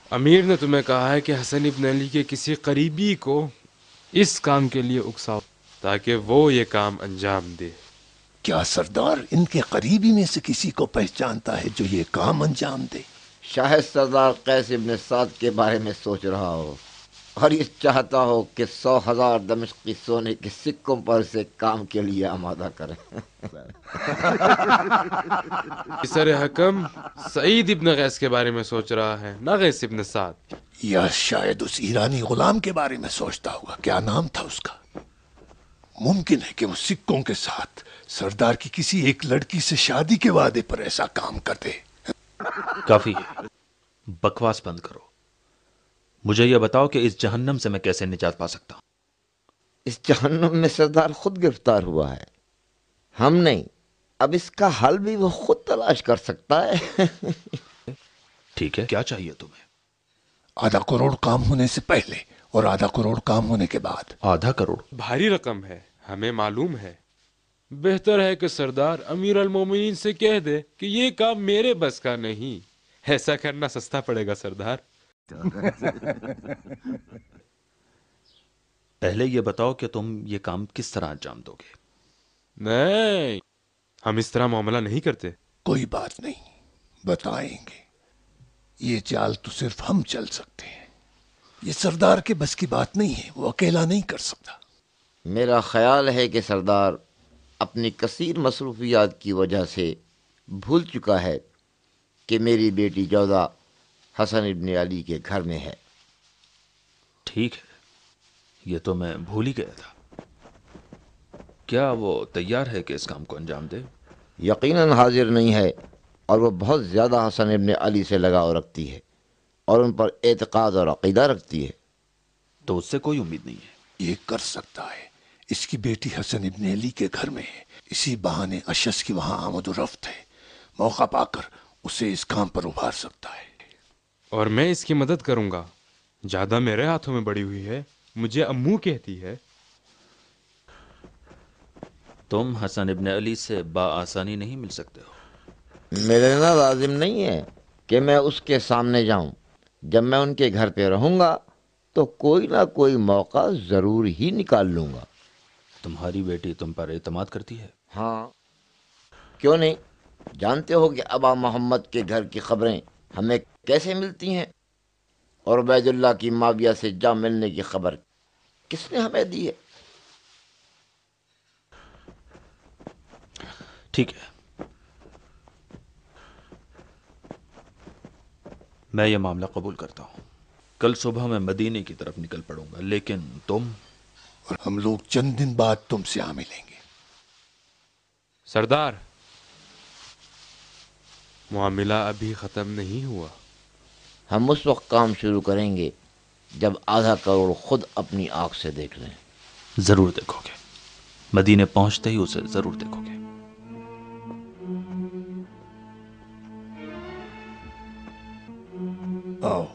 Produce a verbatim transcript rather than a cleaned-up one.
امیر نے تمہیں کہا ہے کہ حسن ابن علی کے کسی قریبی کو اس کام کے لیے اکساؤ تاکہ وہ یہ کام انجام دے۔ کیا سردار ان کے قریبی میں سے کسی کو پہچانتا ہے جو یہ کام انجام دے؟ شاید سردار قیس ابن سعد کے بارے میں سوچ رہا ہو اور یہ چاہتا ہو کہ سو ہزار دمشقی سونے کے سکوں پر سے کام کے لیے آمادہ کرے۔ سر حکم سعید ابن قیس کے بارے میں سوچ رہا ہے، نہ قیس ابن سعد۔ یا شاید اس ایرانی غلام کے بارے میں سوچتا ہوگا، کیا نام تھا اس کا؟ ممکن ہے کہ وہ سکوں کے ساتھ سردار کی کسی ایک لڑکی سے شادی کے وعدے پر ایسا کام کر دے۔ کافی ہے، بکواس بند کرو۔ مجھے یہ بتاؤ کہ اس جہنم سے میں کیسے نجات پا سکتا ہوں؟ اس جہنم میں سردار خود گرفتار ہوا ہے، ہم نہیں۔ اب اس کا حل بھی وہ خود تلاش کر سکتا ہے۔ ٹھیک ہے، کیا چاہیے تمہیں؟ آدھا کروڑ کام ہونے سے پہلے اور آدھا کروڑ کام ہونے کے بعد۔ آدھا کروڑ؟ بھاری رقم ہے، ہمیں معلوم ہے۔ بہتر ہے کہ سردار امیر المومنین سے کہہ دے کہ یہ کام میرے بس کا نہیں، ایسا کرنا سستا پڑے گا سردار۔ پہلے یہ بتاؤ کہ تم یہ کام کس طرح انجام دو گے؟ نہیں، ہم اس طرح معاملہ نہیں کرتے۔ کوئی بات نہیں، بتائیں گے۔ یہ چال تو صرف ہم چل سکتے ہیں، یہ سردار کے بس کی بات نہیں ہے، وہ اکیلا نہیں کر سکتا۔ میرا خیال ہے کہ سردار اپنی کثیر مصروفیات کی وجہ سے بھول چکا ہے کہ میری بیٹی جودہ حسن ابن علی کے گھر میں ہے۔ ٹھیک ہے، یہ تو میں بھول ہی گیا تھا۔ کیا وہ تیار ہے کہ اس کام کو انجام دے؟ یقیناً حاضر نہیں ہے، اور وہ بہت زیادہ حسن ابن علی سے لگاؤ رکھتی ہے اور ان پر اعتقاد اور عقیدہ رکھتی ہے۔ تو اس سے کوئی امید نہیں ہے۔ یہ کر سکتا ہے، اس کی بیٹی حسن ابن علی کے گھر میں ہے، اسی بہانے اشس کی وہاں آمد و رفت ہے، موقع پا کر اسے اس کام پر ابھار سکتا ہے۔ اور میں اس کی مدد کروں گا، زیادہ میرے ہاتھوں میں بڑی ہوئی ہے، مجھے امو کہتی ہے۔ تم حسن ابن علی سے بآسانی نہیں مل سکتے ہو۔ میرے نا لازم نہیں ہے کہ میں اس کے سامنے جاؤں۔ جب میں ان کے گھر پہ رہوں گا تو کوئی نہ کوئی موقع ضرور ہی نکال لوں گا۔ تمہاری بیٹی تم پر اعتماد کرتی ہے؟ ہاں، کیوں نہیں؟ جانتے ہو کہ ابا محمد کے گھر کی خبریں ہمیں کیسے ملتی ہیں، اور عبید اللہ کی معاویہ سے جا ملنے کی خبر کس نے ہمیں دی ہے؟ ٹھیک ہے، میں یہ معاملہ قبول کرتا ہوں۔ کل صبح میں مدینے کی طرف نکل پڑوں گا، لیکن تم؟ اور ہم لوگ چند دن بعد تم سے آ ملیں گے۔ سردار، معاملہ ابھی ختم نہیں ہوا۔ ہم اس وقت کام شروع کریں گے جب آدھا کروڑ خود اپنی آنکھ سے دیکھ لیں۔ ضرور دیکھو گے، مدینے پہنچتے ہی اسے ضرور دیکھو گے۔ آؤ۔